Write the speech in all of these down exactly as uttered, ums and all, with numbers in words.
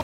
do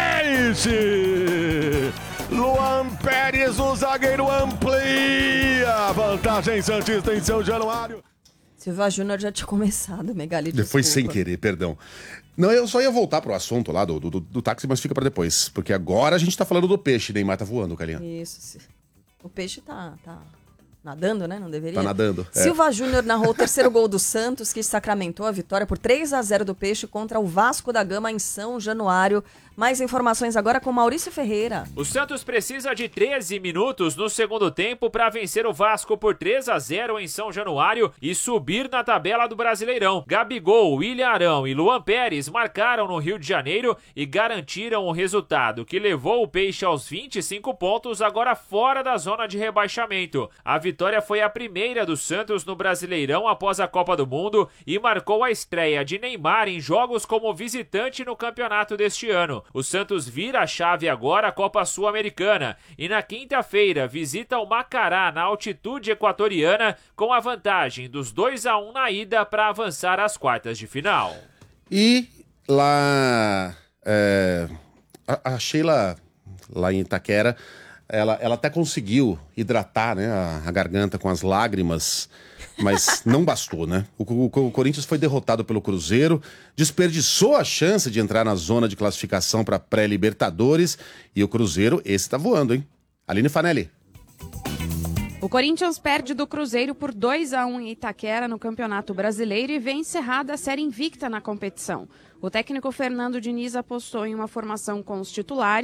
Peixe! Luan Pérez, o zagueiro, amplia a vantagem santista em São Januário. Silva Júnior já tinha começado, Megali, desculpa. Foi sem querer, perdão. Não, eu só ia voltar pro assunto lá do, do, do táxi, mas fica pra depois. Porque agora a gente tá falando do peixe, Neymar tá voando, Calinha. Isso, o peixe tá, tá nadando, né? Não deveria? Tá nadando. É. Silva Júnior narrou o terceiro gol do Santos, que sacramentou a vitória por três a zero do Peixe contra o Vasco da Gama em São Januário. Mais informações agora com Maurício Ferreira. O Santos precisa de treze minutos no segundo tempo para vencer o Vasco por três a zero em São Januário e subir na tabela do Brasileirão. Gabigol, William Arão e Luan Pérez marcaram no Rio de Janeiro e garantiram o resultado, que levou o Peixe aos vinte e cinco pontos, agora fora da zona de rebaixamento. A vitória foi a primeira do Santos no Brasileirão após a Copa do Mundo e marcou a estreia de Neymar em jogos como visitante no campeonato deste ano. O Santos vira a chave agora à Copa Sul-Americana e na quinta-feira visita o Macará na altitude equatoriana com a vantagem dos dois a um na ida para avançar às quartas de final. E lá é, a, a Sheila lá em Itaquera, ela, ela até conseguiu hidratar, né, a, a garganta com as lágrimas, mas não bastou, né? O, o, o Corinthians foi derrotado pelo Cruzeiro, desperdiçou a chance de entrar na zona de classificação para pré-Libertadores e o Cruzeiro, esse tá voando, hein? Aline Fanelli. O Corinthians perde do Cruzeiro por dois a um em Itaquera no Campeonato Brasileiro e vê encerrada a série invicta na competição. O técnico Fernando Diniz apostou em uma formação com os titulares